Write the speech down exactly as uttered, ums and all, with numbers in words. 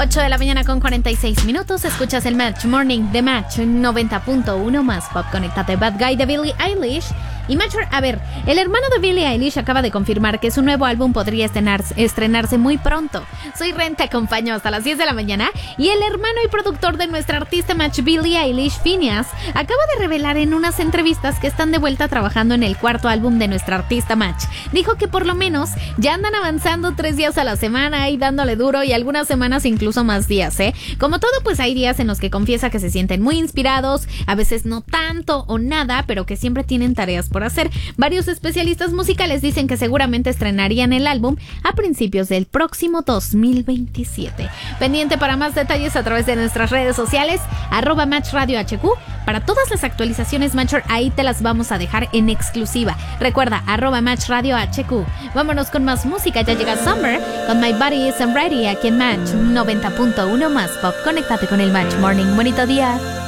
ocho de la mañana con cuarenta y seis minutos. Escuchas el Match Morning de Match noventa punto uno más pop. Conéctate. Bad Guy de Billie Eilish. Y Match, a ver, el hermano de Billie Eilish acaba de confirmar que su nuevo álbum podría estrenarse, estrenarse muy pronto. Soy Ren, te acompaño hasta las diez de la mañana. Y el hermano y productor de nuestra artista Match, Billie Eilish, Phineas, acaba de revelar en unas entrevistas que están de vuelta trabajando en el cuarto álbum de nuestra artista Match. Dijo que por lo menos ya andan avanzando tres días a la semana y dándole duro, y algunas semanas incluso más días, ¿eh? Como todo, pues hay días en los que confiesa que se sienten muy inspirados, a veces no tanto o nada, pero que siempre tienen tareas por hacer. Varios especialistas musicales dicen que seguramente estrenarían el álbum a principios del próximo dos mil veintisiete. Pendiente para más detalles a través de nuestras redes sociales, arroba Match Radio H Q. Para todas las actualizaciones Matcher, ahí te las vamos a dejar en exclusiva. Recuerda, arroba Match Radio H Q. Vámonos con más música, ya llega Summer con My Body Isn't Ready aquí en Match noventa punto uno más pop. Conéctate con el Match Morning. Bonito día.